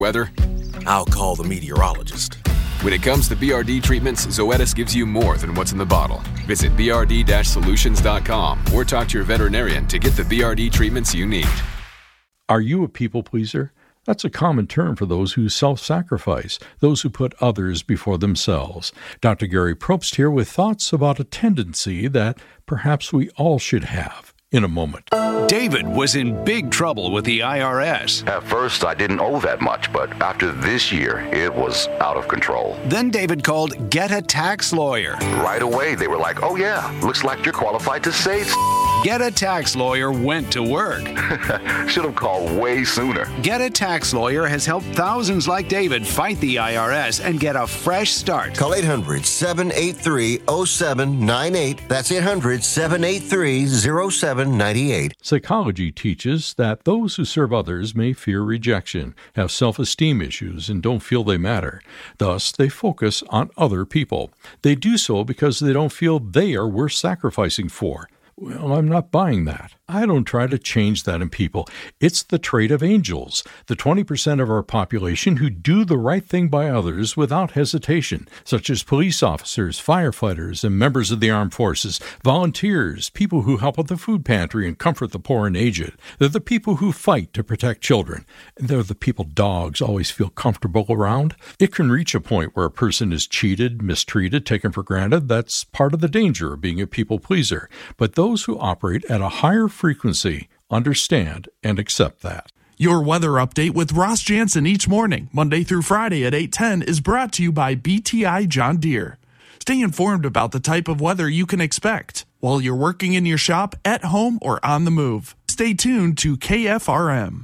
Weather? I'll call the meteorologist. When it comes to BRD treatments, Zoetis gives you more than what's in the bottle. Visit brd-solutions.com or talk to your veterinarian to get the BRD treatments you need. Are you a people pleaser? That's a common term for those who self-sacrifice, those who put others before themselves. Dr. Gary Probst here with thoughts about a tendency that perhaps we all should have. In a moment. David was in big trouble with the IRS. At first, I didn't owe that much, but after this year, it was out of control. Then David called Get a Tax Lawyer. Right away, they were like, oh yeah, looks like you're qualified to save. Get a Tax Lawyer went to work. Should have called way sooner. Get a Tax Lawyer has helped thousands like David fight the IRS and get a fresh start. Call 800-783-0798. That's 800-783-0798. Psychology teaches that those who serve others may fear rejection, have self-esteem issues, and don't feel they matter. Thus, they focus on other people. They do so because they don't feel they are worth sacrificing for. Well, I'm not buying that. I don't try to change that in people. It's the trait of angels, the 20% of our population who do the right thing by others without hesitation, such as police officers, firefighters, and members of the armed forces, volunteers, people who help at the food pantry and comfort the poor and aged. They're the people who fight to protect children. And they're the people dogs always feel comfortable around. It can reach a point where a person is cheated, mistreated, taken for granted. That's part of the danger of being a people pleaser. But those who operate at a higher frequency understand and accept that. Your weather update with Ross Jansen each morning, Monday through Friday at 8:10, is brought to you by BTI John Deere. Stay informed about the type of weather you can expect while you're working in your shop, at home, or on the move. Stay tuned to KFRM.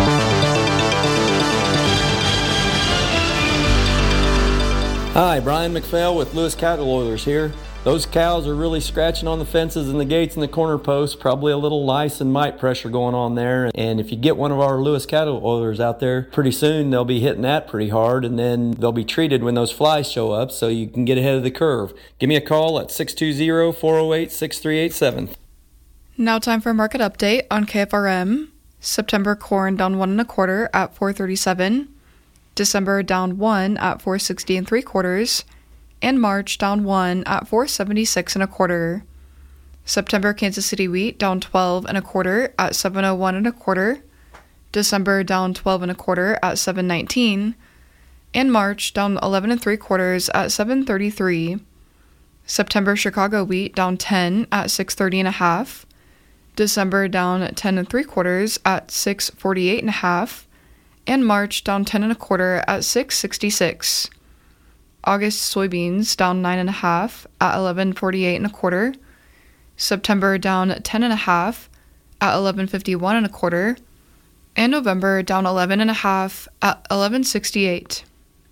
Hi, Brian McPhail with Lewis Cattle Oilers here. Those cows are really scratching on the fences and the gates and the corner posts, probably a little lice and mite pressure going on there. And if you get one of our Lewis Cattle Oilers out there, pretty soon they'll be hitting that pretty hard, and then they'll be treated when those flies show up so you can get ahead of the curve. Give me a call at 620-408-6387. Now time for a market update on KFRM. September corn down 1 1/4 at $4.37. December down 1 at $4.60 3/4. And March down 1 at $4.76 1/4. September Kansas City wheat down 12 1/4 at $7.01 1/4. December down 12 1/4 at $7.19. And March down 11 3/4 at $7.33. September Chicago wheat down 10 at $6.30 1/2. December down 10 3/4 at $6.48 1/2. And March down 10 1/4 at $6.66. August soybeans down 9 1/2 at $11.48 1/4. September down 10 1/2 at $11.51 1/4. And November down 11 1/2 at $11.68.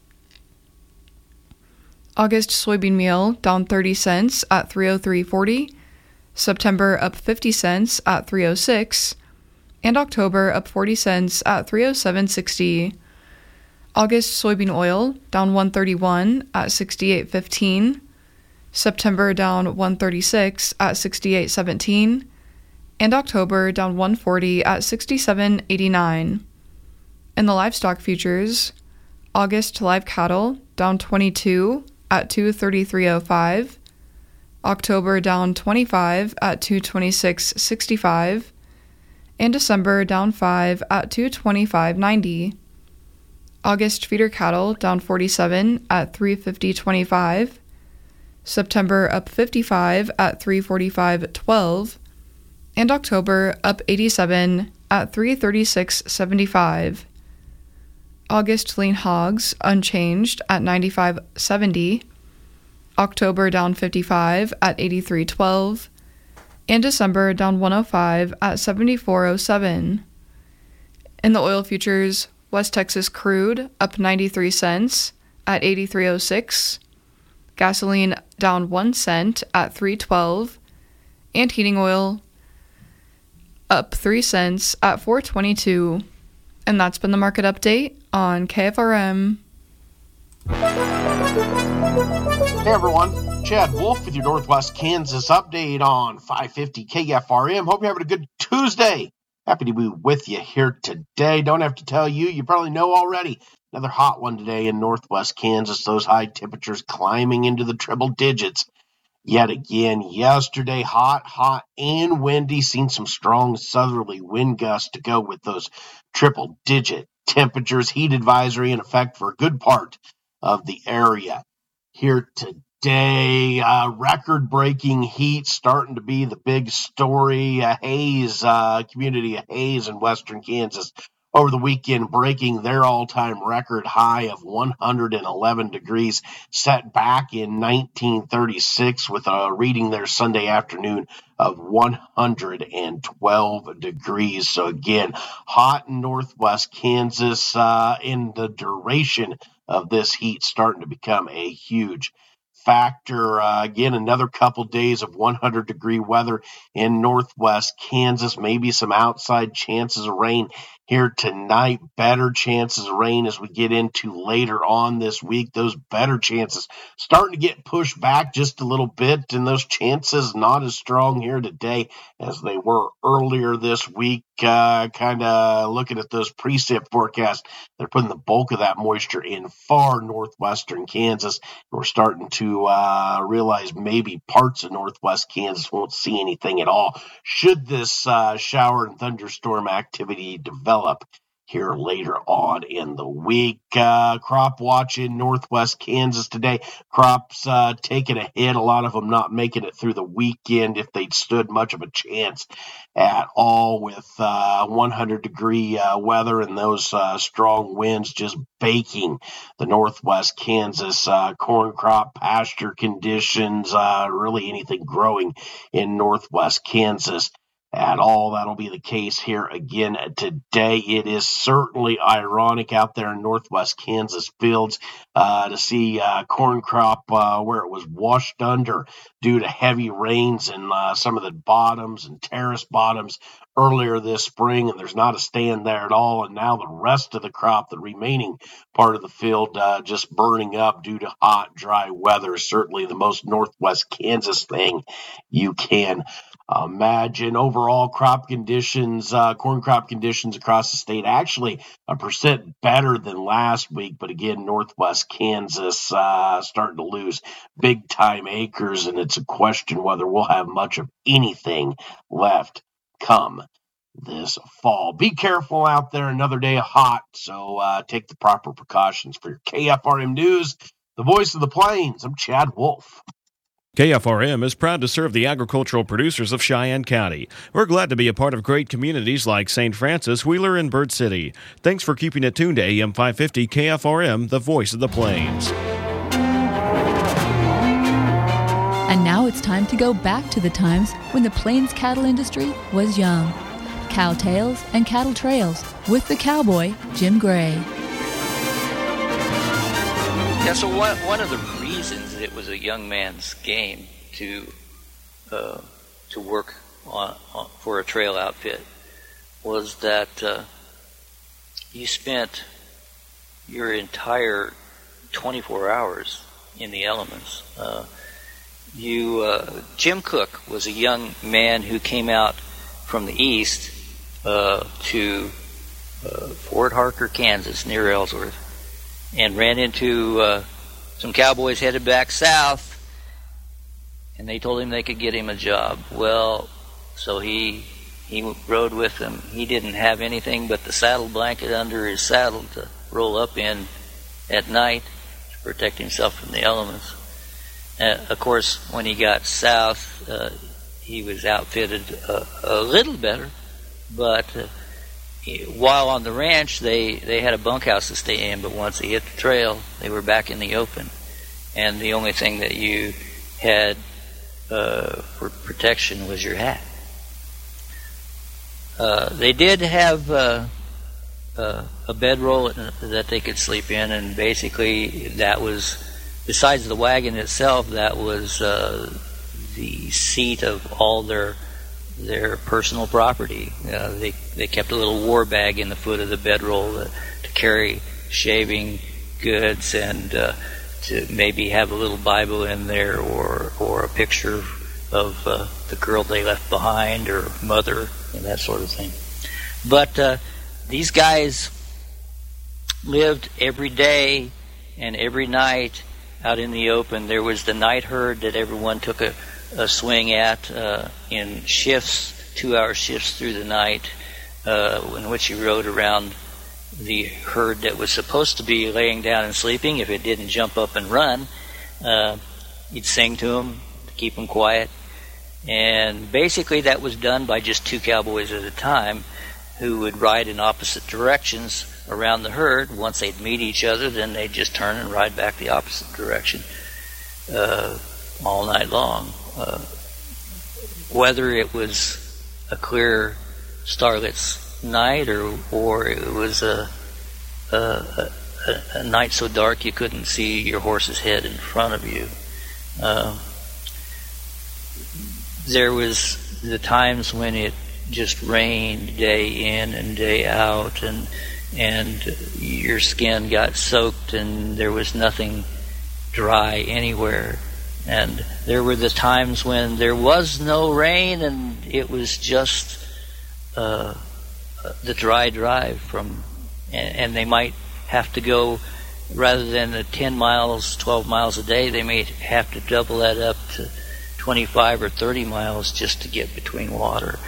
August soybean meal down 30 cents at $3.0340. September up 50 cents at $3.06. And October up 40 cents at $3.0760. August soybean oil down 131 at 68.15. September down 136 at 68.17. And October down 140 at 67.89. In the livestock futures, August live cattle down 22 at 233.05. October down 25 at 226.65. And December down 5 at 225.90. August feeder cattle down 47 at 350.25. September up 55 at 345.12. And October up 87 at 336.75. August lean hogs unchanged at 95.70. October down 55 at 83.12. And December down 105 at 74.07. In the oil futures, West Texas crude up 93 cents at 83.06. Gasoline down 1 cent at $3.12. And heating oil up 3 cents at $4.22. And that's been the market update on KFRM. Hey everyone, Chad Wolf with your Northwest Kansas update on 550 KFRM. Hope you're having a good Tuesday. Happy to be with you here today. Don't have to tell you, you probably know already. Another hot one today in northwest Kansas. Those high temperatures climbing into the triple digits. Yet again, yesterday, hot, and windy. Seen some strong southerly wind gusts to go with those triple-digit temperatures. Heat advisory in effect for a good part of the area. Here today, record-breaking heat starting to be the big story. Community of Hays in western Kansas over the weekend, breaking their all-time record high of 111 degrees, set back in 1936 with a reading there Sunday afternoon of 112 degrees. So again, hot in northwest Kansas, in the duration of this heat starting to become a huge factor. Again, another couple days of 100-degree weather in northwest Kansas, maybe some outside chances of rain here tonight. Better chances of rain as we get into later on this week. Those better chances starting to get pushed back just a little bit, and those chances not as strong here today as they were earlier this week. Kind of looking at those precip forecasts, they're putting the bulk of that moisture in far northwestern Kansas. We're starting to realize maybe parts of northwest Kansas won't see anything at all should this shower and thunderstorm activity develop here later on in the week. Crop watch in northwest Kansas today. Crops taking a hit. A lot of them not making it through the weekend if they'd stood much of a chance at all with 100-degree weather and those strong winds just baking the northwest Kansas corn crop, pasture conditions, really anything growing in northwest Kansas at all. That'll be the case here again today. It is certainly ironic out there in northwest Kansas fields to see corn crop where it was washed under due to heavy rains and some of the bottoms and terrace bottoms earlier this spring, and there's not a stand there at all. And now the rest of the crop, the remaining part of the field, just burning up due to hot, dry weather. Certainly the most northwest Kansas thing you can imagine. Overall crop conditions, corn crop conditions across the state, actually 1% better than last week. But again, northwest Kansas starting to lose big time acres, and it's a question whether we'll have much of anything left come this fall. Be careful out there. Another day of hot, so take the proper precautions. For your KFRM News, the voice of the plains, I'm Chad Wolf. KFRM is proud to serve the agricultural producers of Cheyenne County. We're glad to be a part of great communities like St. Francis, Wheeler, and Bird City. Thanks for keeping it tuned to AM 550 KFRM, the voice of the plains. And now it's time to go back to the times when the plains cattle industry was young. Cow Tales and Cattle Trails with the cowboy, Jim Gray. Yeah, so one of the reasons that it was a young man's game to work on for a trail outfit was that you spent your entire 24 hours in the elements. Jim Cook was a young man who came out from the east to Fort Harker, Kansas, near Ellsworth, and ran into some cowboys headed back south, and they told him they could get him a job. Well, so he rode with them. He didn't have anything but the saddle blanket under his saddle to roll up in at night to protect himself from the elements. Of course, when he got south, he was outfitted a little better, but while on the ranch, they had a bunkhouse to stay in, but once they hit the trail, they were back in the open. And the only thing that you had for protection was your hat. They did have a bedroll that they could sleep in, and basically that was, besides the wagon itself, that was the seat of all their personal property. They kept a little war bag in the foot of the bedroll to carry shaving goods and to maybe have a little Bible in there or a picture of the girl they left behind or mother and that sort of thing. But these guys lived every day and every night out in the open. There was the night herd that everyone took a swing at in shifts, 2-hour shifts through the night, in which you rode around the herd that was supposed to be laying down and sleeping. If it didn't jump up and run, you'd sing to them to keep them quiet. And basically that was done by just 2 cowboys at a time who would ride in opposite directions around the herd. Once they'd meet each other, then they'd just turn and ride back the opposite direction all night long. Whether it was a clear starlit night or it was a night so dark you couldn't see your horse's head in front of you. There was the times when it just rained day in and day out, and your skin got soaked and there was nothing dry anywhere. And there were the times when there was no rain and it was just the dry drive from, and they might have to go, rather than the 10 miles, 12 miles a day, they may have to double that up to 25 or 30 miles just to get between water.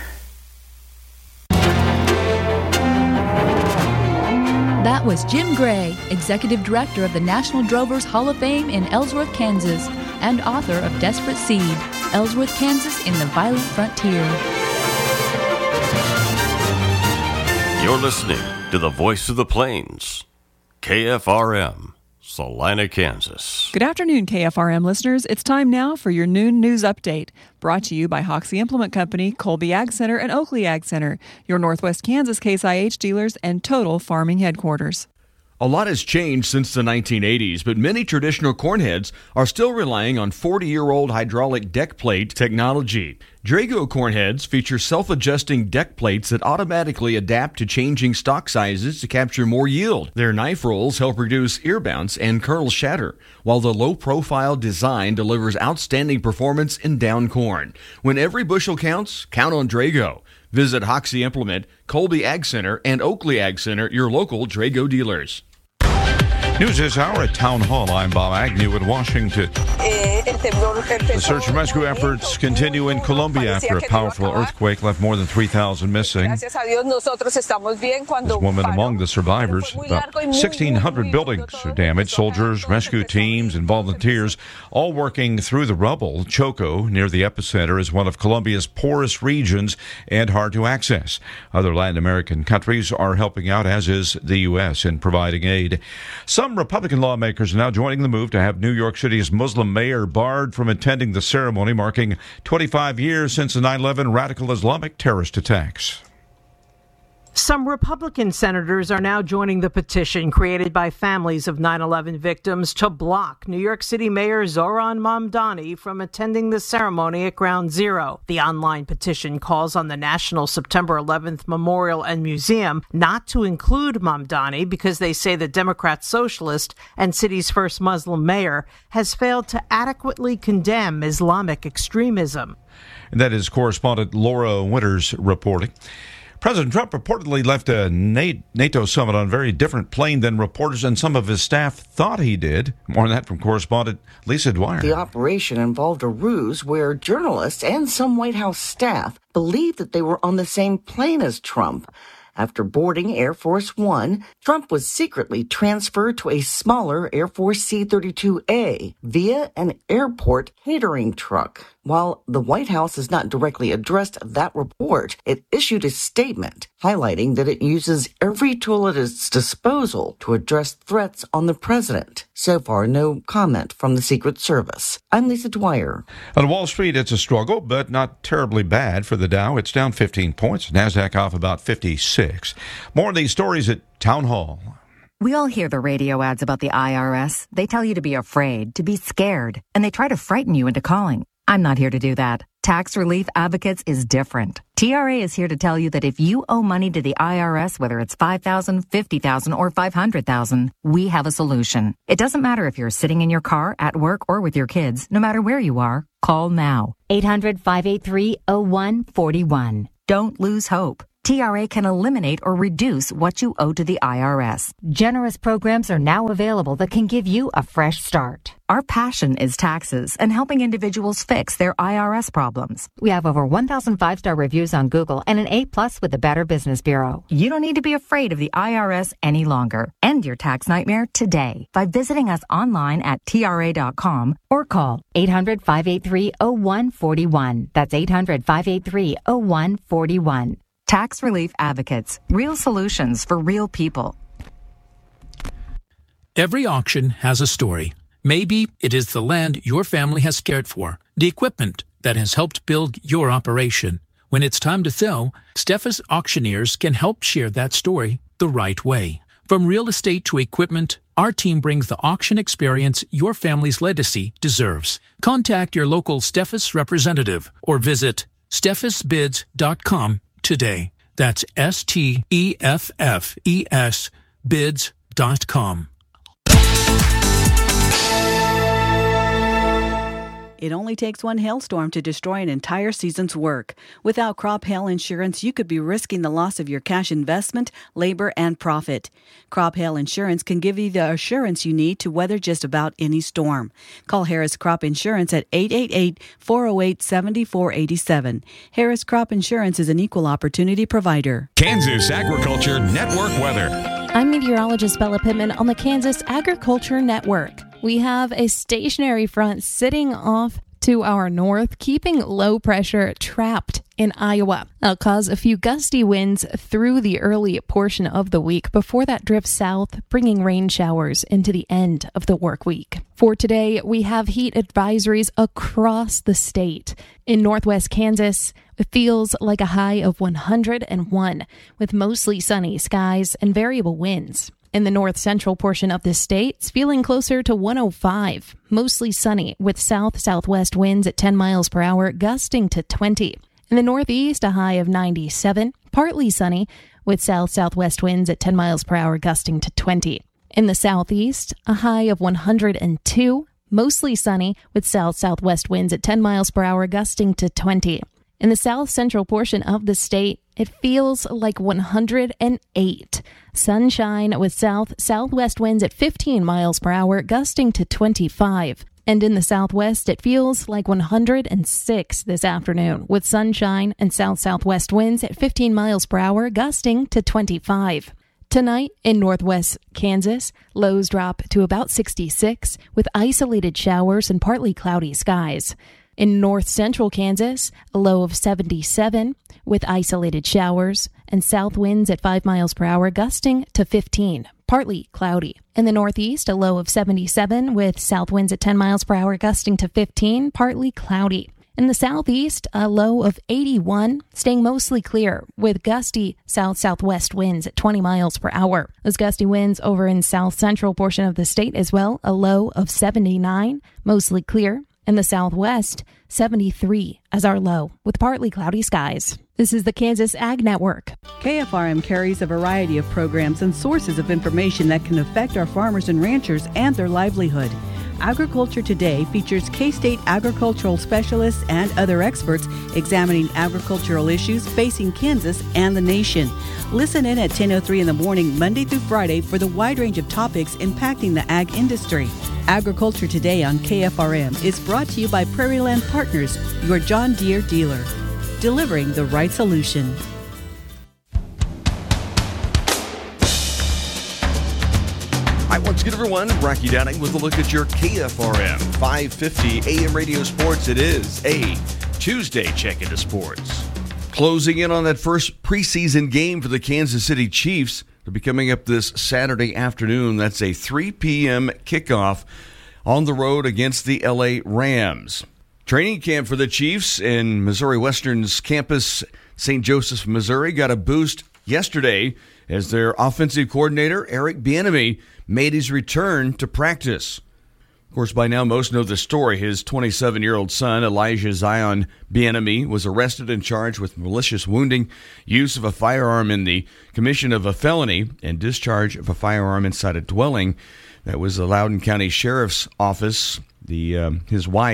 That was Jim Gray, Executive Director of the National Drovers Hall of Fame in Ellsworth, Kansas, and author of Desperate Seed, Ellsworth, Kansas in the Violent Frontier. You're listening to the Voice of the Plains, KFRM, Salina, Kansas. Good afternoon, KFRM listeners. It's time now for your noon news update, brought to you by Hoxie Implement Company, Colby Ag Center, and Oakley Ag Center, your Northwest Kansas Case IH dealers and Total Farming headquarters. A lot has changed since the 1980s, but many traditional cornheads are still relying on 40-year-old hydraulic deck plate technology. Drago cornheads feature self-adjusting deck plates that automatically adapt to changing stock sizes to capture more yield. Their knife rolls help reduce ear bounce and kernel shatter, while the low-profile design delivers outstanding performance in down corn. When every bushel counts, count on Drago. Visit Hoxie Implement, Colby Ag Center, and Oakley Ag Center, your local Drago dealers. News this hour at Town Hall. I'm Bob Agnew in Washington. The search and rescue efforts continue in Colombia after a powerful earthquake left more than 3,000 missing. There's women among the survivors. About 1,600 buildings are damaged. Soldiers, rescue teams, and volunteers all working through the rubble. Choco, near the epicenter, is one of Colombia's poorest regions and hard to access. Other Latin American countries are helping out, as is the U.S., in providing aid. Some Republican lawmakers are now joining the move to have New York City's Muslim mayor barred from attending the ceremony marking 25 years since the 9/11 radical Islamic terrorist attacks. Some Republican senators are now joining the petition created by families of 9/11 victims to block New York City Mayor Zohran Mamdani from attending the ceremony at Ground Zero. The online petition calls on the National September 11th Memorial and Museum not to include Mamdani because they say the Democrat socialist and city's first Muslim mayor has failed to adequately condemn Islamic extremism. And that is correspondent Laura Winters reporting. President Trump reportedly left a NATO summit on a very different plane than reporters and some of his staff thought he did. More on that from correspondent Lisa Dwyer. The operation involved a ruse where journalists and some White House staff believed that they were on the same plane as Trump. After boarding Air Force One, Trump was secretly transferred to a smaller Air Force C-32A via an airport catering truck. While the White House has not directly addressed that report, it issued a statement highlighting that it uses every tool at its disposal to address threats on the president. So far, no comment from the Secret Service. I'm Lisa Dwyer. On Wall Street, it's a struggle, but not terribly bad for the Dow. It's down 15 points. NASDAQ off about 56. More of these stories at Town Hall. We all hear the radio ads about the IRS. They tell you to be afraid, to be scared, and they try to frighten you into calling. I'm not here to do that. Tax Relief Advocates is different. TRA is here to tell you that if you owe money to the IRS, whether it's $5,000, $50,000, or $500,000, we have a solution. It doesn't matter if you're sitting in your car, at work, or with your kids. No matter where you are, call now. 800-583-0141. Don't lose hope. TRA can eliminate or reduce what you owe to the IRS. Generous programs are now available that can give you a fresh start. Our passion is taxes and helping individuals fix their IRS problems. We have over 1,000 five-star reviews on Google and an A+ with the Better Business Bureau. You don't need to be afraid of the IRS any longer. End your tax nightmare today by visiting us online at TRA.com or call 800-583-0141. That's 800-583-0141. Tax Relief Advocates. Real solutions for real people. Every auction has a story. Maybe it is the land your family has cared for, the equipment that has helped build your operation. When it's time to sell, Steffes Auctioneers can help share that story the right way. From real estate to equipment, our team brings the auction experience your family's legacy deserves. Contact your local Steffes representative or visit steffesbids.com today. That's STEFFES bids.com. It only takes one hailstorm to destroy an entire season's work. Without crop hail insurance, you could be risking the loss of your cash investment, labor, and profit. Crop hail insurance can give you the assurance you need to weather just about any storm. Call Harris Crop Insurance at 888-408-7487. Harris Crop Insurance is an equal opportunity provider. Kansas Agriculture Network weather. I'm meteorologist Bella Pittman on the Kansas Agriculture Network. We have a stationary front sitting off to our north, keeping low pressure trapped in Iowa. That'll cause a few gusty winds through the early portion of the week before that drifts south, bringing rain showers into the end of the work week. For today, we have heat advisories across the state. In northwest Kansas, it feels like a high of 101, with mostly sunny skies and variable winds. In the north-central portion of the state, it's feeling closer to 105, mostly sunny with south-southwest winds at 10 miles per hour, gusting to 20. In the northeast, a high of 97, partly sunny with south-southwest winds at 10 miles per hour, gusting to 20. In the southeast, a high of 102, mostly sunny with south-southwest winds at 10 miles per hour, gusting to 20. In the south-central portion of the state, it feels like 108. Sunshine with south-southwest winds at 15 miles per hour, gusting to 25. And in the southwest, it feels like 106 this afternoon, with sunshine and south-southwest winds at 15 miles per hour, gusting to 25. Tonight in northwest Kansas, lows drop to about 66, with isolated showers and partly cloudy skies. In north-central Kansas, a low of 77 with isolated showers and south winds at 5 miles per hour, gusting to 15, partly cloudy. In the northeast, a low of 77 with south winds at 10 miles per hour, gusting to 15, partly cloudy. In the southeast, a low of 81, staying mostly clear with gusty south-southwest winds at 20 miles per hour. Those gusty winds over in south-central portion of the state as well, a low of 79, mostly clear. In the southwest, 73 as our low, with partly cloudy skies. This is the Kansas Ag Network. KFRM carries a variety of programs and sources of information that can affect our farmers and ranchers and their livelihood. Agriculture Today features K-State agricultural specialists and other experts examining agricultural issues facing Kansas and the nation. Listen in at 10:03 in the morning, Monday through Friday, for the wide range of topics impacting the ag industry. Agriculture Today on KFRM is brought to you by Prairie Land Partners, your John Deere dealer, delivering the right solution. Hi, once again, everyone. Rocky Downing with a look at your KFRM 550 AM radio sports. It is a Tuesday check into sports. Closing in on that first preseason game for the Kansas City Chiefs. They'll be coming up this Saturday afternoon. That's a 3 p.m. kickoff on the road against the LA Rams. Training camp for the Chiefs in Missouri Western's campus, St. Joseph, Missouri, got a boost yesterday as their offensive coordinator, Eric Bieniemy, made his return to practice. Of course, by now most know the story. His 27-year-old son, Elijah Zion Bieniemy, was arrested and charged with malicious wounding, use of a firearm in the commission of a felony, and discharge of a firearm inside a dwelling. That was the Loudoun County Sheriff's Office. His wife,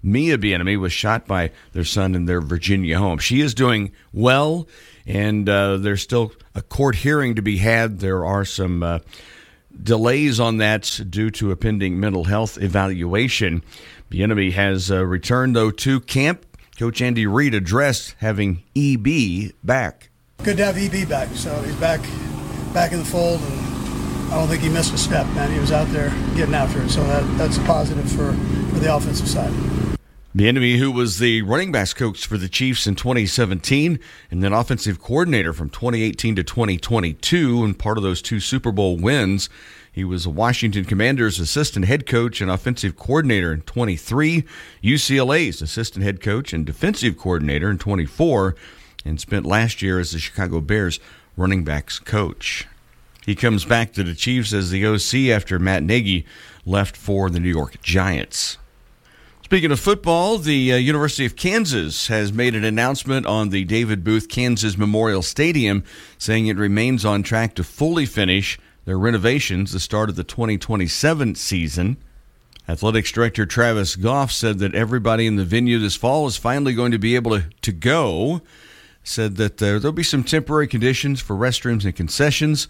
Mia Bieniemy was shot by their son in their Virginia home. She is doing well, and there's still a court hearing to be had. There are some delays on that due to a pending mental health evaluation. Bieniemy has returned, though, to camp. Coach Andy Reid addressed having EB back. Good to have EB back. So he's back in the fold, and I don't think he missed a step, man. He was out there getting after it, so that's a positive for the offensive side. Bieniemy, who was the running backs coach for the Chiefs in 2017 and then offensive coordinator from 2018 to 2022, and part of those 2 Super Bowl wins. He was a Washington Commanders assistant head coach and offensive coordinator in 23, UCLA's assistant head coach and defensive coordinator in 24, and spent last year as the Chicago Bears running backs coach. He comes back to the Chiefs as the OC after Matt Nagy left for the New York Giants. Speaking of football, the University of Kansas has made an announcement on the David Booth Kansas Memorial Stadium, saying it remains on track to fully finish their renovations the start of the 2027 season. Athletics Director Travis Goff said that everybody in the venue this fall is finally going to be able to go. Said that there'll be some temporary conditions for restrooms and concessions.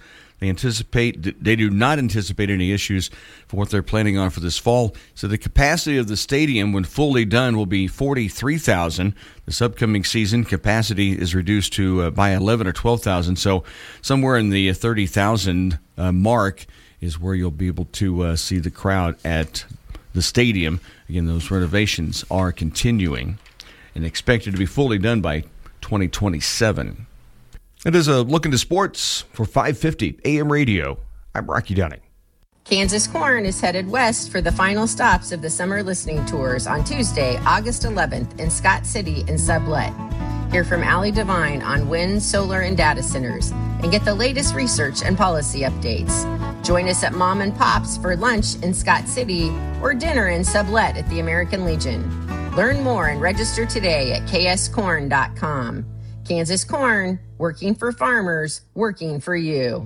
They do not anticipate any issues for what they're planning on for this fall. So the capacity of the stadium, when fully done, will be 43,000. This upcoming season, capacity is reduced to by 11 or 12,000. So somewhere in the 30,000 mark is where you'll be able to see the crowd at the stadium. Again, those renovations are continuing and expected to be fully done by 2027. It is a look into sports for 550 AM radio. I'm Rocky Dunning. Kansas Corn is headed west for the final stops of the summer listening tours on Tuesday, August 11th in Scott City and Sublet. Hear from Allie Devine on wind, solar, and data centers, and get the latest research and policy updates. Join us at Mom and Pop's for lunch in Scott City or dinner in Sublet at the American Legion. Learn more and register today at kscorn.com. Kansas Corn, working for farmers, working for you.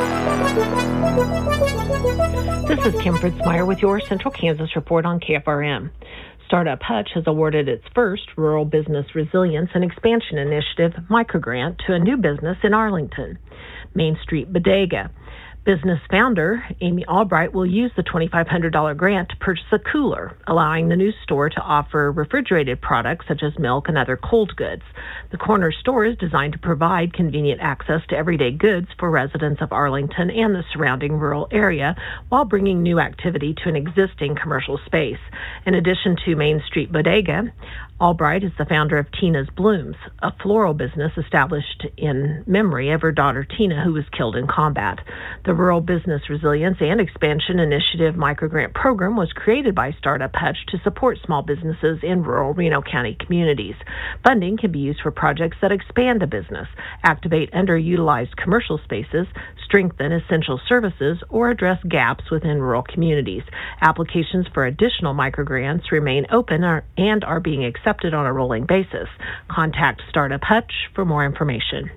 This is Kim Fritzmeyer with your Central Kansas Report on KFRM. Startup Hutch has awarded its first Rural Business Resilience and Expansion Initiative microgrant to a new business in Arlington, Main Street Bodega. Business founder Amy Albright will use the $2,500 grant to purchase a cooler, allowing the new store to offer refrigerated products such as milk and other cold goods. The corner store is designed to provide convenient access to everyday goods for residents of Arlington and the surrounding rural area while bringing new activity to an existing commercial space. In addition to Main Street Bodega, Albright is the founder of Tina's Blooms, a floral business established in memory of her daughter Tina, who was killed in combat. The Rural Business Resilience and Expansion Initiative microgrant program was created by Startup Hutch to support small businesses in rural Reno County communities. Funding can be used for projects that expand a business, activate underutilized commercial spaces, strengthen essential services, or address gaps within rural communities. Applications for additional microgrants remain open and are being accepted on a rolling basis. Contact Startup Hutch for more information.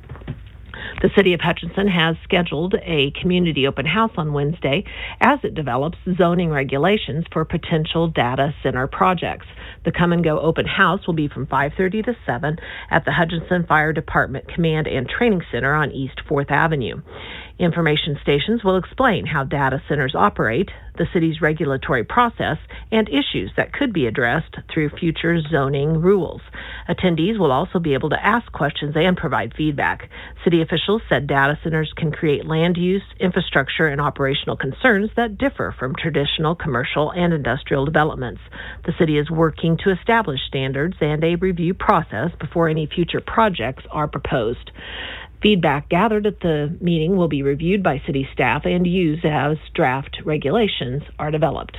The City of Hutchinson has scheduled a community open house on Wednesday as it develops zoning regulations for potential data center projects. The Come and Go open house will be from 5:30 to 7 at the Hutchinson Fire Department Command and Training Center on East 4th Avenue. Information stations will explain how data centers operate, the city's regulatory process, and issues that could be addressed through future zoning rules. Attendees will also be able to ask questions and provide feedback. City officials said data centers can create land use, infrastructure, and operational concerns that differ from traditional commercial and industrial developments. The city is working to establish standards and a review process before any future projects are proposed. Feedback gathered at the meeting will be reviewed by city staff and used as draft regulations are developed.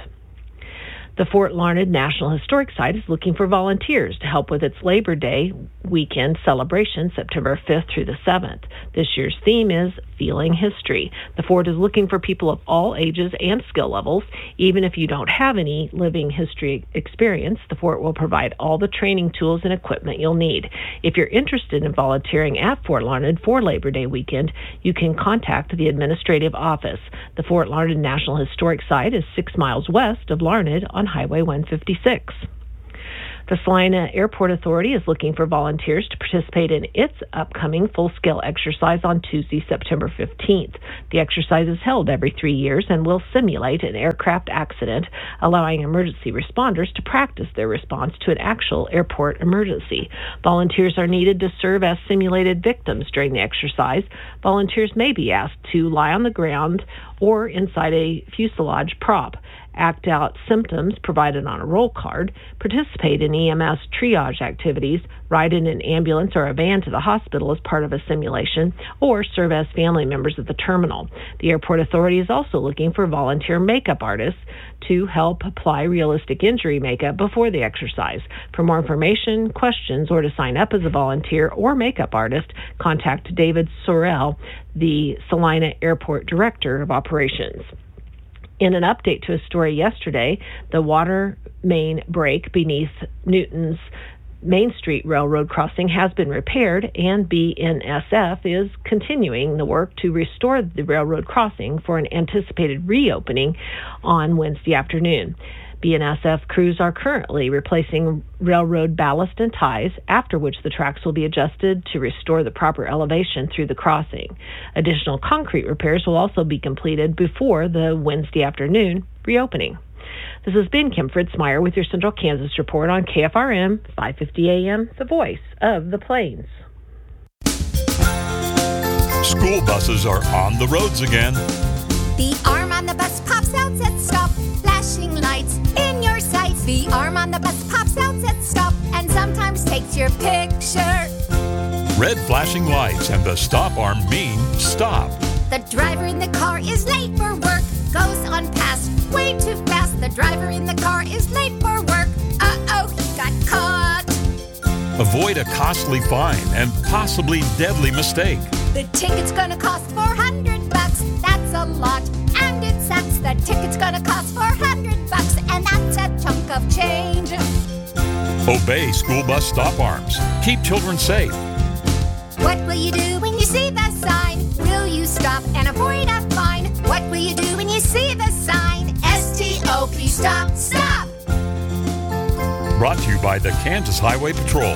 The Fort Larned National Historic Site is looking for volunteers to help with its Labor Day weekend celebration, September 5th through the 7th. This year's theme is Feeling History. The fort is looking for people of all ages and skill levels. Even if you don't have any living history experience, the fort will provide all the training tools and equipment you'll need. If you're interested in volunteering at Fort Larned for Labor Day weekend, you can contact the administrative office. The Fort Larned National Historic Site is 6 miles west of Larned on Highway 156. The Salina Airport Authority is looking for volunteers to participate in its upcoming full-scale exercise on Tuesday, September 15th. The exercise is held every 3 years and will simulate an aircraft accident, allowing emergency responders to practice their response to an actual airport emergency. Volunteers are needed to serve as simulated victims during the exercise. Volunteers may be asked to lie on the ground or inside a fuselage prop, act out symptoms provided on a roll card, participate in EMS triage activities, ride in an ambulance or a van to the hospital as part of a simulation, or serve as family members at the terminal. The Airport Authority is also looking for volunteer makeup artists to help apply realistic injury makeup before the exercise. For more information, questions, or to sign up as a volunteer or makeup artist, contact David Sorrell, the Salina Airport Director of Operations. In an update to a story yesterday, the water main break beneath Newton's Main Street Railroad crossing has been repaired, and BNSF is continuing the work to restore the railroad crossing for an anticipated reopening on Wednesday afternoon. BNSF crews are currently replacing railroad ballast and ties, after which the tracks will be adjusted to restore the proper elevation through the crossing. Additional concrete repairs will also be completed before the Wednesday afternoon reopening. This has been Kim Fritzmeyer with your Central Kansas Report on KFRM 550 AM, the voice of the Plains. School buses are on the roads again. The arm on the bus pops out, says stop, flashing lights in your sights. The arm on the bus pops out, says stop, and sometimes takes your picture. Red flashing lights and the stop arm mean stop. The driver in the car is late for work, goes on past way too fast. The driver in the car is late for work. Uh-oh, he got caught. Avoid a costly fine and possibly deadly mistake. The ticket's gonna cost $400. That's a lot, and it sucks. The ticket's gonna cost $400, and that's a chunk of change. Obey school bus stop arms. Keep children safe. What will you do when you see the sign? Will you stop and avoid a fine? What will you do when you see the sign? S-T-O-P, stop, stop! Brought to you by the Kansas Highway Patrol.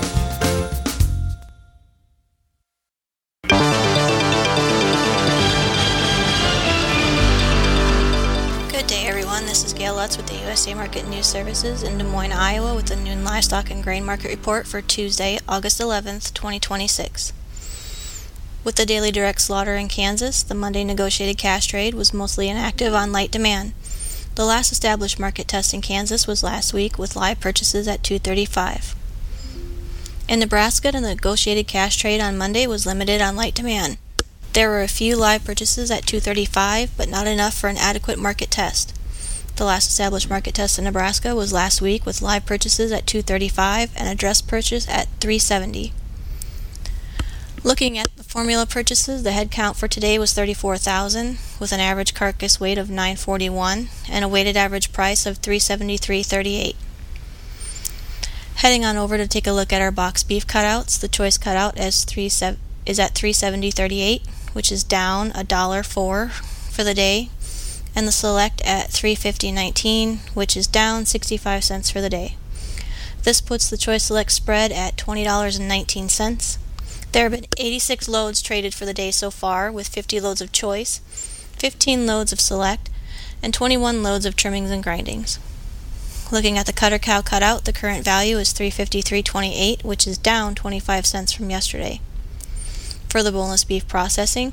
Good day, everyone. This is Gail Lutz with the USA Market News Services in Des Moines, Iowa, with the noon livestock and grain market report for Tuesday, August 11th, 2026. With the daily direct slaughter in Kansas, the Monday negotiated cash trade was mostly inactive on light demand. The last established market test in Kansas was last week, with live purchases at $2.35. In Nebraska, the negotiated cash trade on Monday was limited on light demand. There were a few live purchases at $2.35, but not enough for an adequate market test. The last established market test in Nebraska was last week, with live purchases at $2.35 and a dress purchase at $3.70. Looking at the formula purchases, the head count for today was 34,000, with an average carcass weight of 941 and a weighted average price of $373.38. Heading on over to take a look at our box beef cutouts, the choice cutout is at $370.38, which is down $1.04 for the day, and the select at $350.19, which is down 65 cents for the day. This puts the choice select spread at $20.19. There have been 86 loads traded for the day so far, with 50 loads of choice, 15 loads of select, and 21 loads of trimmings and grindings. Looking at the cutter cow cutout, the current value is $353.28, which is down 25 cents from yesterday. For the boneless beef processing,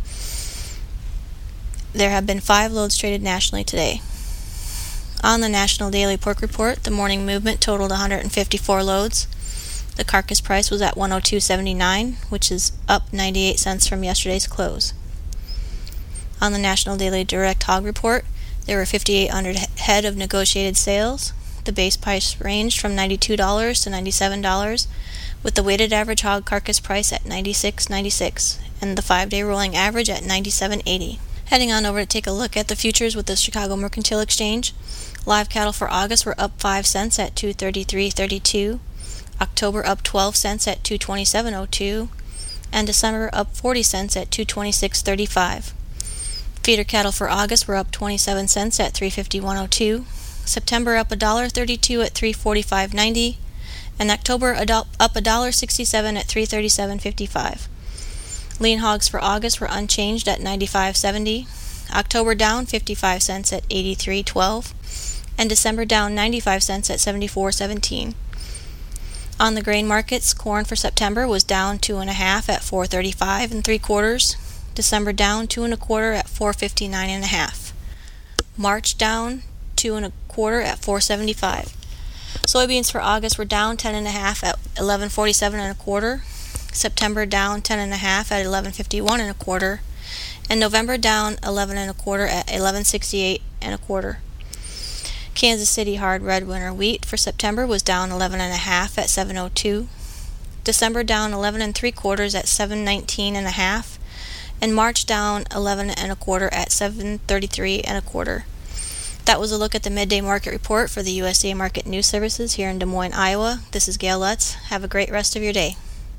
there have been 5 loads traded nationally today. On the National Daily Pork Report, the morning movement totaled 154 loads. The carcass price was at $102.79, which is up 98 cents from yesterday's close. On the National Daily Direct Hog Report, there were 5,800 head of negotiated sales. The base price ranged from $92 to $97, with the weighted average hog carcass price at $96.96 and the 5-day rolling average at $97.80. Heading on over to take a look at the futures with the Chicago Mercantile Exchange. Live cattle for August were up 5 cents at $233.32. October up 12 cents at $227.02, and December up 40 cents at $226.35. Feeder cattle for August were up 27 cents at $351.02, September up $1.32 at $345.90, And October up $1.67 at $337.55. Lean hogs for August were unchanged at $95.70. October down 55 cents at $83.12. And December down 95 cents at $74.17. On the grain markets, corn for September was down 2.5 at $4.35 3/4. December down 2 1/4 at $4.59 1/2. March down 2 1/4 at $4.75. Soybeans for August were down 10.5 at $11.47 1/4. September down 10.5 at $11.51 1/4. And November down 11 1/4 at $11.68 1/4. Kansas City hard red winter wheat for September was down 11.5 at $7.02. December down 11 3/4 at $7.19 1/2. And March down 11 1/4 at $7.33 1/4. That was a look at the midday market report for the USA Market News Services here in Des Moines, Iowa. This is Gail Lutz. Have a great rest of your day.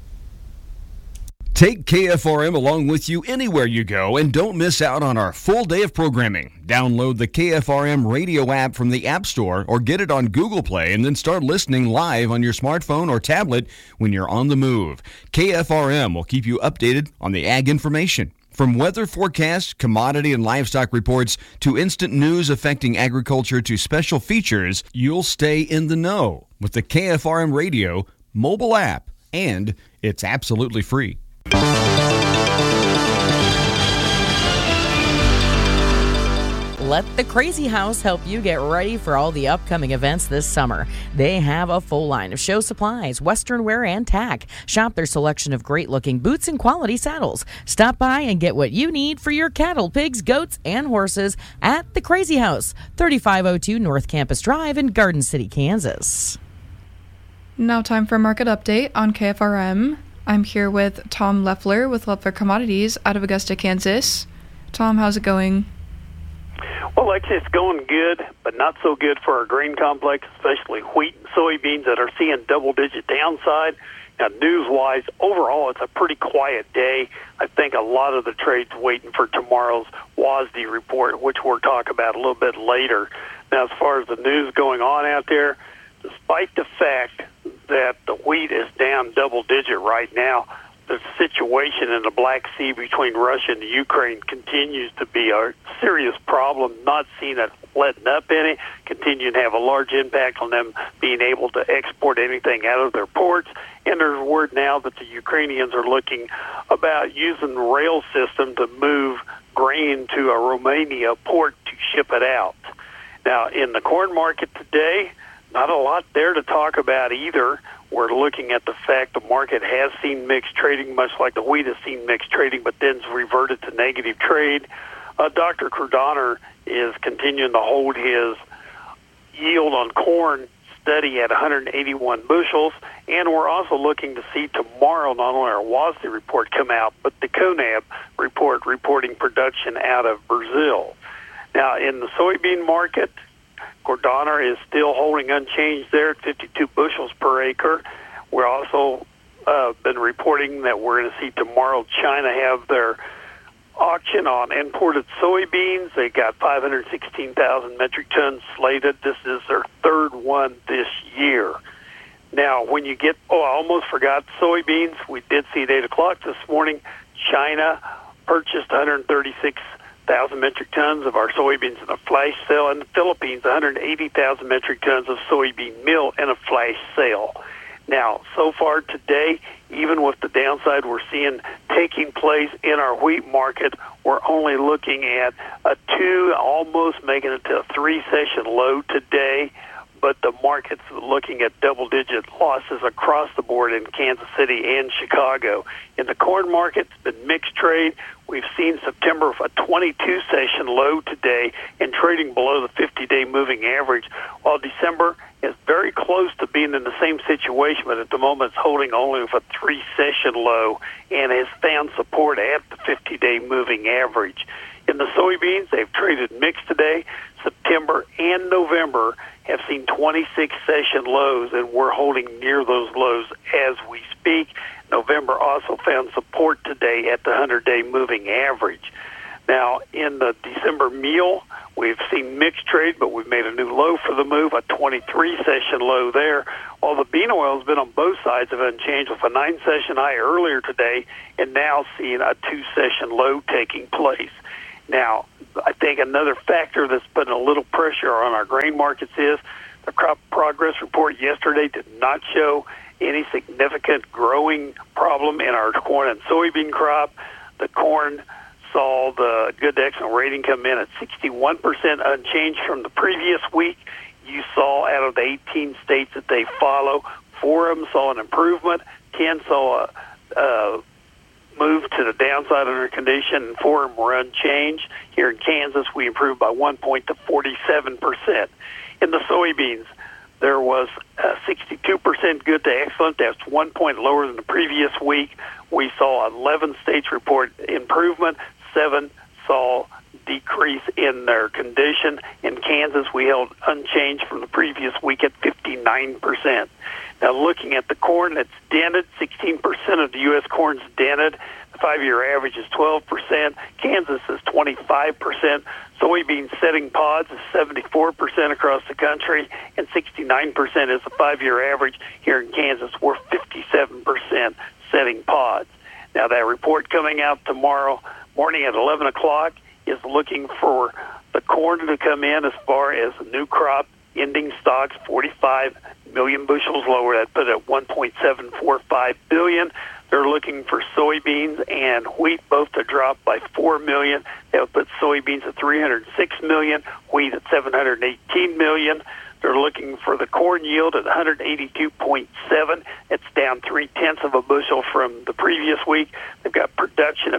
Take KFRM along with you anywhere you go and don't miss out on our full day of programming. Download the KFRM radio app from the App Store or get it on Google Play and then start listening live on your smartphone or tablet when you're on the move. KFRM will keep you updated on the ag information. From weather forecasts, commodity and livestock reports, to instant news affecting agriculture to special features, you'll stay in the know with the KFRM radio mobile app, and it's absolutely free. Let the Crazy House help you get ready for all the upcoming events this summer. They have a full line of show supplies, western wear, and tack. Shop their selection of great-looking boots and quality saddles. Stop by and get what you need for your cattle, pigs, goats, and horses at the Crazy House, 3502 North Campus Drive in Garden City, Kansas. Now time for a market update on KFRM. I'm here with Tom Leffler with Leffler Commodities out of Augusta, Kansas. Tom, how's it going? Well, Lexi, it's going good, but not so good for our grain complex, especially wheat and soybeans that are seeing double-digit downside. Now, news-wise, overall, it's a pretty quiet day. I think a lot of the trade's waiting for tomorrow's WASDE report, which we'll talk about a little bit later. Now, as far as the news going on out there, despite the fact that the wheat is down double-digit right now, the situation in the Black Sea between Russia and the Ukraine continues to be a serious problem, not seeing it letting up any, continuing to have a large impact on them being able to export anything out of their ports. And there's word now that the Ukrainians are looking about using the rail system to move grain to a Romania port to ship it out. Now, in the corn market today, not a lot there to talk about either. We're looking at the fact the market has seen mixed trading, much like the wheat has seen mixed trading, but then's reverted to negative trade. Dr. Cordonner is continuing to hold his yield on corn steady at 181 bushels, and we're also looking to see tomorrow not only our WASDE report come out, but the CONAB report reporting production out of Brazil. Now, in the soybean market, Cordonner is still holding unchanged there at 52 bushels per acre. We're also been reporting that we're going to see tomorrow China have their auction on imported soybeans. They got 516,000 metric tons slated. This is their third one this year. Now, when you get, I almost forgot soybeans. We did see at 8 o'clock this morning, China purchased 136,000 metric tons of our soybeans in a flash sale, and the Philippines 180,000 metric tons of soybean meal in a flash sale. Now, so far today, even with the downside we're seeing taking place in our wheat market, we're only looking at a 2, almost making it to a 3-session low today, but the market's looking at double-digit losses across the board in Kansas City and Chicago. In the corn market, it's been mixed trade. We've seen September a 22-session low today and trading below the 50-day moving average, while December is very close to being in the same situation, but at the moment it's holding only with a 3-session low and has found support at the 50-day moving average. In the soybeans, they've traded mixed today. September and November have seen 26-session lows, and we're holding near those lows as we speak. November also found support today at the 100-day moving average. Now, in the December meal, we've seen mixed trade, but we've made a new low for the move, a 23-session low there. While the bean oil has been on both sides of unchanged with a 9-session high earlier today and now seeing a 2-session low taking place. Now, I think another factor that's putting a little pressure on our grain markets is the crop progress report yesterday did not show any significant growing problem in our corn and soybean crop. The corn saw the good to excellent rating come in at 61% unchanged from the previous week. You saw out of the 18 states that they follow, 4 of them saw an improvement, 10 saw a move to the downside under condition, and 4 of them were unchanged. Here in Kansas, we improved by 1 point to 47%. In the soybeans, there was 62% good to excellent. That's 1 point lower than the previous week. We saw 11 states report improvement. 7 saw decrease in their condition. In Kansas, we held unchanged from the previous week at 59%. Now, looking at the corn, it's dented. 16% of the U.S. corn's dented. The 5-year average is 12%. Kansas is 25%. Soybean setting pods is 74% across the country, and 69% is the 5-year average. Here in Kansas, we're 57% setting pods. Now, that report coming out tomorrow morning at 11 o'clock is looking for the corn to come in as far as the new crop ending stocks, 45 million bushels lower. That put it at 1.745 billion. They're looking for soybeans and wheat both to drop by 4 million. That would put soybeans at 306 million, wheat at 718 million. They're looking for the corn yield at 182.7. It's down 0.3 of a bushel from the previous week. They've got production of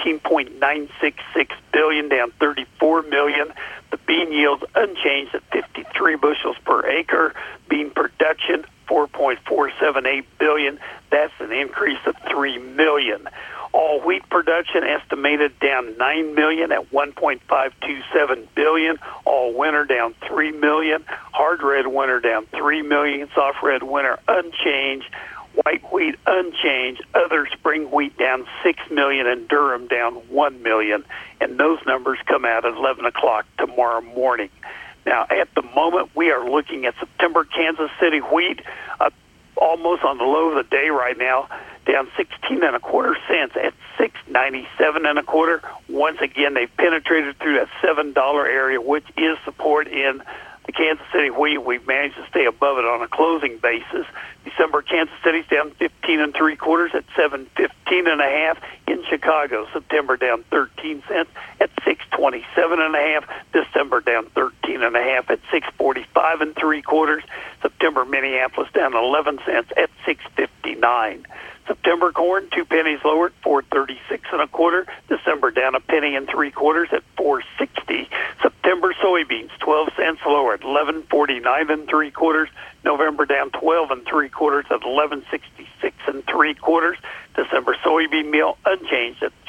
15.966 billion, down 34 million. The bean yield's unchanged at 53 bushels per acre. Bean production, 4.478 billion. That's an increase of 3 million. All wheat production estimated down 9 million at 1.527 billion. All winter down 3 million. Hard red winter down 3 million. Soft red winter unchanged. White wheat unchanged. Other spring wheat down 6 million, and Durham down 1 million. And those numbers come out at 11 o'clock tomorrow morning. Now, at the moment, we are looking at September Kansas City wheat, almost on the low of the day right now, down 16.25 cents at $6.97.25. Once again, they've penetrated through that $7 area, which is support in the Kansas City wheat. We've managed to stay above it on a closing basis. December Kansas City's down 15.75 at $7.15.5. In Chicago, September down 13 cents at $6.27.5. December down 13.5 at $6.45.75. September Minneapolis down 11 cents at $6.59. September corn 2 pennies lower at $4.36.25. December down 1 3/4 at $4.60. September soybeans 12 cents lower at $11.49 3/4. November down 12 3/4 at $11.66 3/4. December soybean meal unchanged at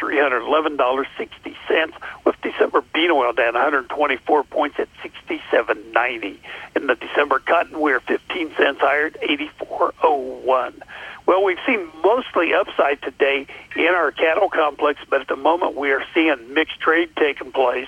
$311.60, with December bean oil down 124 points at $67.90. In the December cotton, we're 15 cents higher at $84.01. Well, we've seen mostly upside today in our cattle complex, but at the moment we are seeing mixed trade taking place.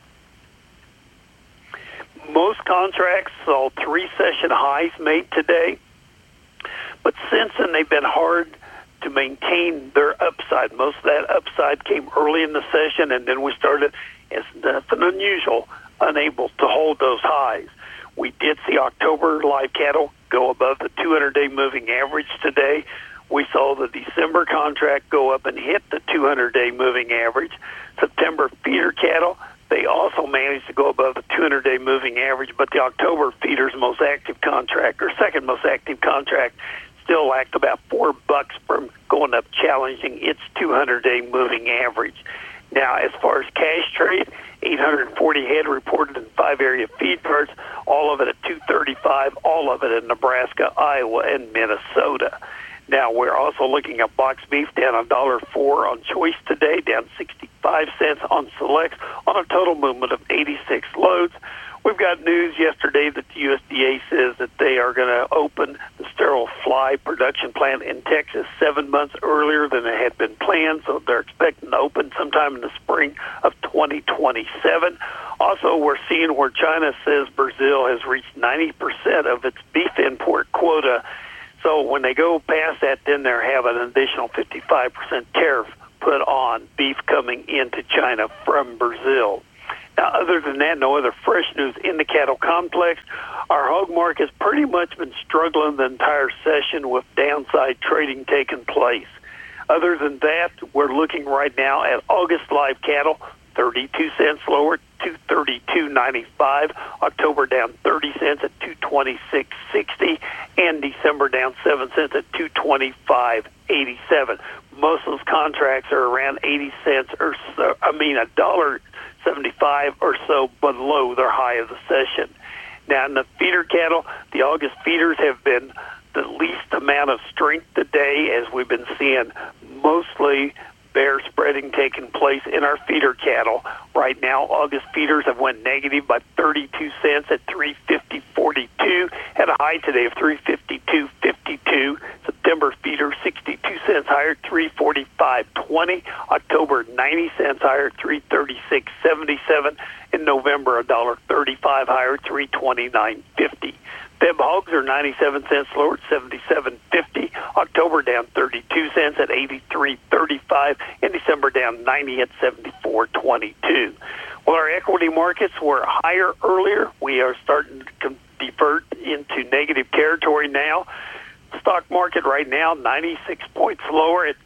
Most contracts saw 3-session highs made today, but since then they've been hard to maintain their upside. Most of that upside came early in the session, and then we started, as nothing unusual, unable to hold those highs. We did see October live cattle go above the 200-day moving average today. We saw the December contract go up and hit the 200-day moving average. September feeder cattle, they also managed to go above the 200-day moving average, but the October feeder's most active contract, or second most active contract, still lacked about $4 from going up challenging its 200-day moving average. Now, as far as cash trade, 840 head reported in 5 area feed carts, all of it at $235, all of it in Nebraska, Iowa, and Minnesota. Now, we're also looking at box beef down $1.04 on choice today, down 65 cents on selects, on a total movement of 86 loads. We've got news yesterday that the USDA says that they are going to open the sterile fly production plant in Texas 7 months earlier than it had been planned, so they're expecting to open sometime in the spring of 2027. Also, we're seeing where China says Brazil has reached 90% of its beef import quota. So when they go past that, then they're having an additional 55% tariff put on beef coming into China from Brazil. Now, other than that, no other fresh news in the cattle complex. Our hog market has pretty much been struggling the entire session with downside trading taking place. Other than that, we're looking right now at August live cattle, 32 cents lower, 232.95. October down 30 cents at 226.60, and December down 7 cents at 225.87. Most of those contracts are around 80 cents or so. $1.75 or so below their high of the session. Now, in the feeder cattle, the August feeders have been the least amount of strength today, as we've been seeing mostly bear spreading taking place in our feeder cattle. Right now, August feeders have went negative by 32 cents at 350.42. Had a high today of 352.52. September feeder 62 cents higher, 345.20. October 90 cents higher, 336.77. In November, $1.35 higher, 329.50. Feb hogs are 97 cents lower at 77.50. October down 32 cents at 83.35. And December down 90 at 74.22. Well, our equity markets were higher earlier. We are starting to divert into negative territory now. Stock market right now, 96 points lower at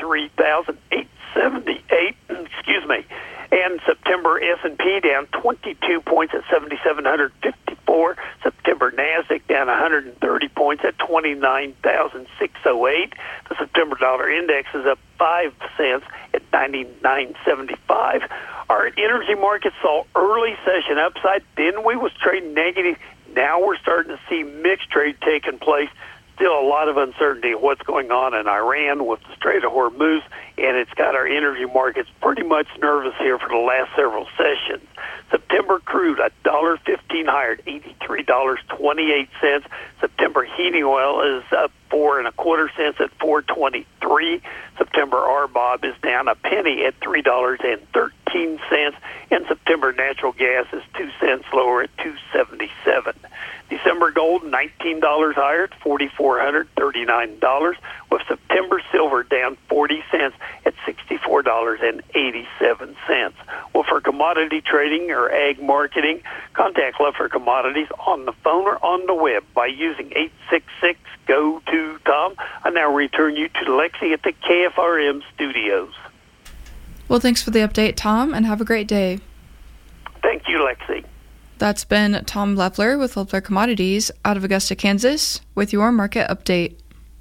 53,878. Excuse me. And September S&P down 22 points at 7,754. September NASDAQ down 130 points at 29,608. The September dollar index is up 5 cents at 99.75. Our energy market saw early session upside. Then we was trading negative. Now we're starting to see mixed trade taking place. Still a lot of uncertainty of what's going on in Iran with the Strait of Hormuz, and it's got our energy markets pretty much nervous here for the last several sessions. September crude, $1.15 higher at $83.28. September heating oil is up 4 1/4 cents at $4.23. September RBOB is down a penny at $3.13, and September natural gas is 2 cents lower at $2.77. December gold, $19 higher at $4,439, with September silver down 40 cents at $64.87. Well, for commodity trading or ag marketing, contact Leffler Commodities on the phone or on the web by using 866-GO-TO-TOM. I now return you to Lexi at the KFRM studios. Well, thanks for the update, Tom, and have a great day. Thank you, Lexi. That's been Tom Leffler with Leffler Commodities out of Augusta, Kansas, with your market update.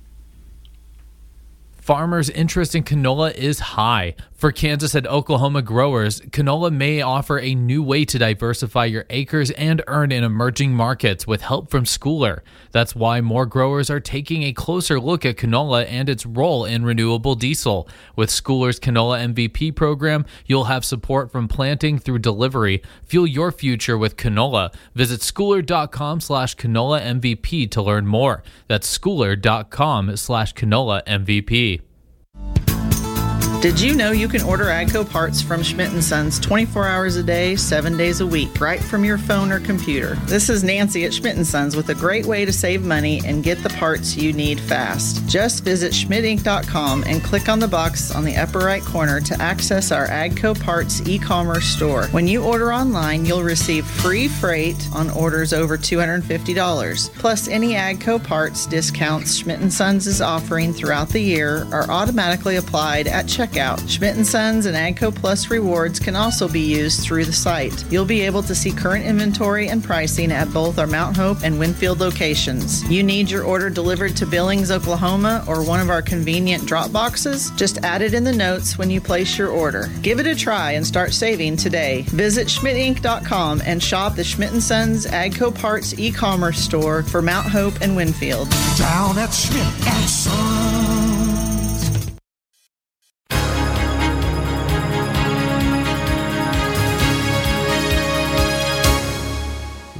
Farmers' interest in canola is high. For Kansas and Oklahoma growers, canola may offer a new way to diversify your acres and earn in emerging markets with help from Schooler. That's why more growers are taking a closer look at canola and its role in renewable diesel. With Schooler's Canola MVP program, you'll have support from planting through delivery. Fuel your future with canola. Visit schooler.com/canola MVP to learn more. That's schooler.com/canola MVP. Did you know you can order AGCO parts from Schmidt & Sons 24 hours a day, 7 days a week, right from your phone or computer? This is Nancy at Schmidt & Sons with a great way to save money and get the parts you need fast. Just visit schmidtinc.com and click on the box on the upper right corner to access our AGCO parts e-commerce store. When you order online, you'll receive free freight on orders over $250. Plus, any AGCO parts discounts Schmidt & Sons is offering throughout the year are automatically applied at checkout. Schmidt & Sons and AGCO Plus rewards can also be used through the site. You'll be able to see current inventory and pricing at both our Mount Hope and Winfield locations. You need your order delivered to Billings, Oklahoma, or one of our convenient drop boxes? Just add it in the notes when you place your order. Give it a try and start saving today. Visit schmidtinc.com and shop the Schmidt & Sons AGCO Parts e-commerce store for Mount Hope and Winfield. Down at Schmidt & Sons.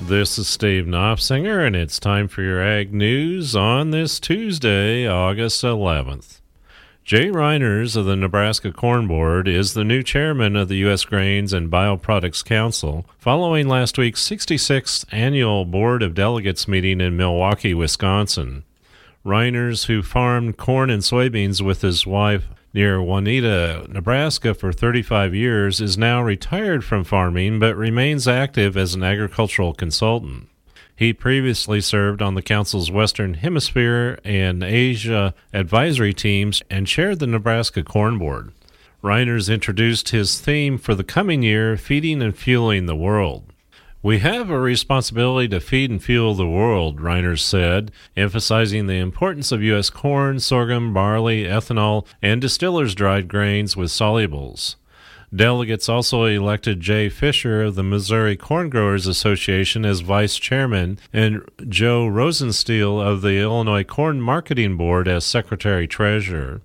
This is Steve Knopfsinger, and it's time for your Ag News on this Tuesday, August 11th. Jay Reiners of the Nebraska Corn Board is the new chairman of the U.S. Grains and Bioproducts Council, following last week's 66th annual Board of Delegates meeting in Milwaukee, Wisconsin. Reiners, who farmed corn and soybeans with his wife near Waneta, Nebraska for 35 years, is now retired from farming but remains active as an agricultural consultant. He previously served on the Council's Western Hemisphere and Asia advisory teams and chaired the Nebraska Corn Board. Reiners introduced his theme for the coming year, Feeding and Fueling the World. "We have a responsibility to feed and fuel the world," Reiners said, emphasizing the importance of U.S. corn, sorghum, barley, ethanol, and distillers' dried grains with solubles. Delegates also elected Jay Fisher of the Missouri Corn Growers Association as vice chairman and Joe Rosenstiel of the Illinois Corn Marketing Board as secretary-treasurer.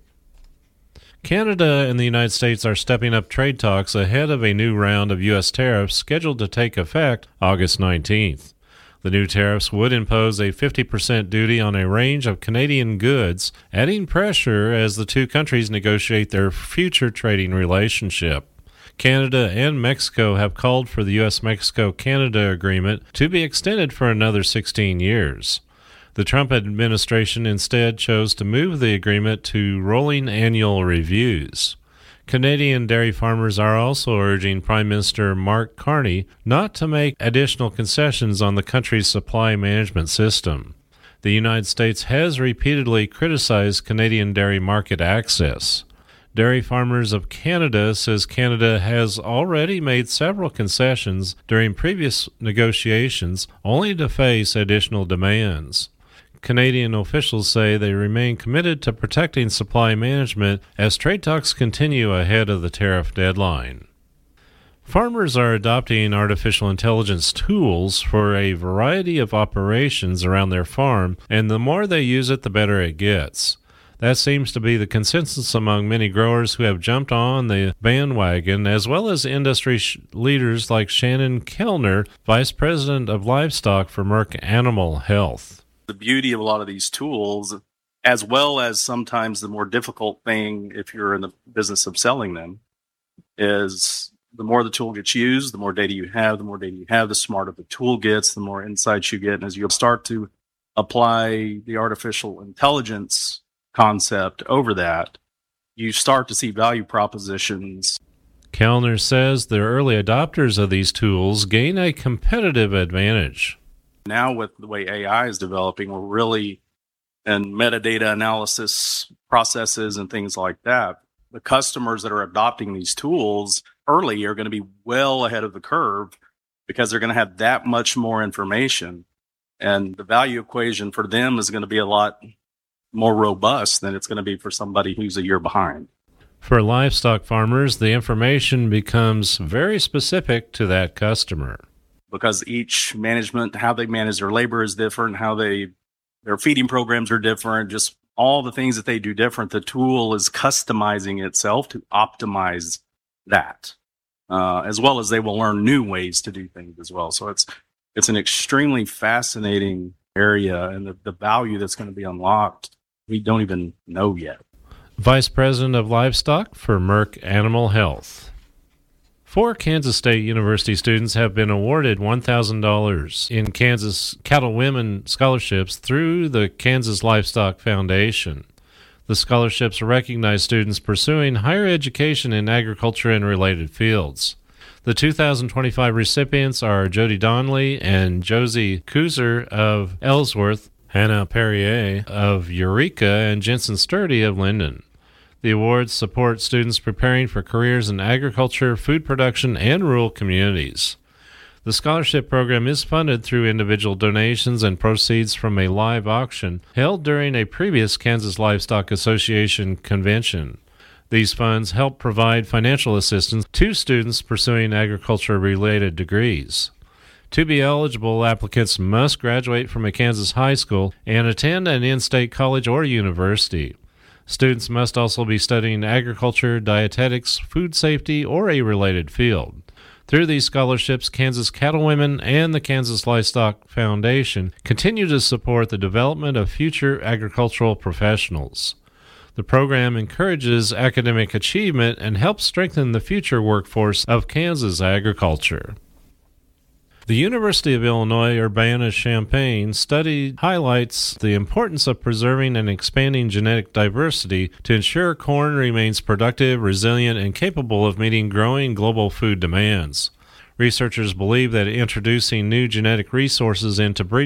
Canada and the United States are stepping up trade talks ahead of a new round of U.S. tariffs scheduled to take effect August 19th. The new tariffs would impose a 50% duty on a range of Canadian goods, adding pressure as the two countries negotiate their future trading relationship. Canada and Mexico have called for the U.S.-Mexico-Canada agreement to be extended for another 16 years. The Trump administration instead chose to move the agreement to rolling annual reviews. Canadian dairy farmers are also urging Prime Minister Mark Carney not to make additional concessions on the country's supply management system. The United States has repeatedly criticized Canadian dairy market access. Dairy Farmers of Canada says Canada has already made several concessions during previous negotiations, only to face additional demands. Canadian officials say they remain committed to protecting supply management as trade talks continue ahead of the tariff deadline. Farmers are adopting artificial intelligence tools for a variety of operations around their farm, and the more they use it, the better it gets. That seems to be the consensus among many growers who have jumped on the bandwagon, as well as industry leaders like Shannon Kellner, Vice President of Livestock for Merck Animal Health. The beauty of a lot of these tools, as well as sometimes the more difficult thing if you're in the business of selling them, is the more the tool gets used, the more data you have, the smarter the tool gets, the more insights you get. And as you start to apply the artificial intelligence concept over that, you start to see value propositions. Kellner says the early adopters of these tools gain a competitive advantage. Now with the way AI is developing, we're really in metadata analysis processes and things like that. The customers that are adopting these tools early are going to be well ahead of the curve because they're going to have that much more information. And the value equation for them is going to be a lot more robust than it's going to be for somebody who's a year behind. For livestock farmers, the information becomes very specific to that customer. Because each management, how they manage their labor is different, how their feeding programs are different, just all the things that they do different. The tool is customizing itself to optimize that, as well as they will learn new ways to do things as well. So it's an extremely fascinating area, and the value that's going to be unlocked, we don't even know yet. Vice President of Livestock for Merck Animal Health. 4 Kansas State University students have been awarded $1,000 in Kansas Cattle Women scholarships through the Kansas Livestock Foundation. The scholarships recognize students pursuing higher education in agriculture and related fields. The 2025 recipients are Jody Donnelly and Josie Kuzer of Ellsworth, Hannah Perrier of Eureka, and Jensen Sturdy of Linden. The awards support students preparing for careers in agriculture, food production, and rural communities. The scholarship program is funded through individual donations and proceeds from a live auction held during a previous Kansas Livestock Association convention. These funds help provide financial assistance to students pursuing agriculture-related degrees. To be eligible, applicants must graduate from a Kansas high school and attend an in-state college or university. Students must also be studying agriculture, dietetics, food safety, or a related field. Through these scholarships, Kansas Cattlewomen and the Kansas Livestock Foundation continue to support the development of future agricultural professionals. The program encourages academic achievement and helps strengthen the future workforce of Kansas agriculture. The University of Illinois Urbana-Champaign study highlights the importance of preserving and expanding genetic diversity to ensure corn remains productive, resilient, and capable of meeting growing global food demands. Researchers believe that introducing new genetic resources into breeding